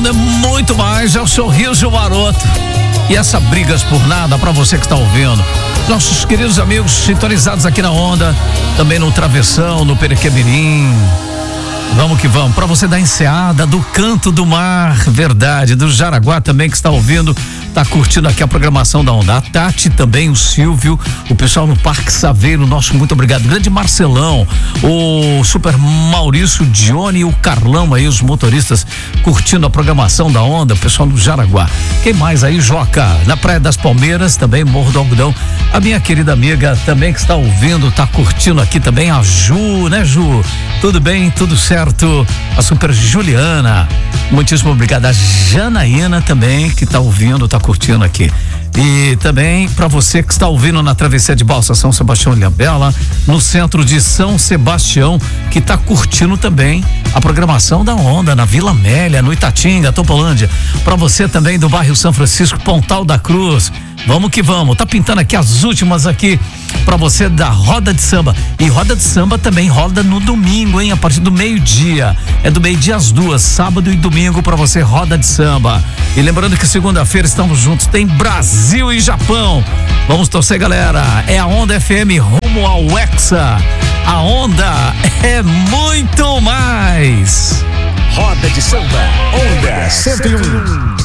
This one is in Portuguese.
Onda é muito mais, é o sorriso maroto. E essa brigas por nada pra você que está ouvindo. Nossos queridos amigos sintonizados aqui na Onda, também no Travessão, no Perequemirim. Vamos que vamos, pra você da Enseada, do Canto do Mar, verdade, do Jaraguá também que está ouvindo, tá curtindo aqui a programação da Onda. A Tati também, o Silvio, o pessoal no Parque Saveiro, nosso muito obrigado. Grande Marcelão, o Super Maurício, Dione e o Carlão aí, os motoristas curtindo a programação da Onda, o pessoal do Jaraguá. Quem mais aí, Joca? Na Praia das Palmeiras, também Morro do Algodão. A minha querida amiga também que está ouvindo, tá curtindo aqui também, a Ju, né, Ju? Tudo bem, tudo certo? A Super Juliana, muitíssimo obrigado. A Janaína também que tá ouvindo, tá curtindo aqui. E também para você que está ouvindo na travessia de Balsa São Sebastião de Ilhabela, no centro de São Sebastião, que tá curtindo também a programação da Onda, na Vila Amélia, no Itatinga, Topolândia. Para você também do bairro São Francisco, Pontal da Cruz. Vamos que vamos, tá pintando aqui as últimas aqui pra você da roda de samba. E roda de samba também roda no domingo, hein? A partir do meio-dia. É do meio-dia às 2, sábado e domingo pra você, roda de samba. E lembrando que segunda-feira estamos juntos, tem Brasil e Japão. Vamos torcer, galera. É a Onda FM rumo ao Hexa. A Onda é muito mais. Roda de samba, Onda 101.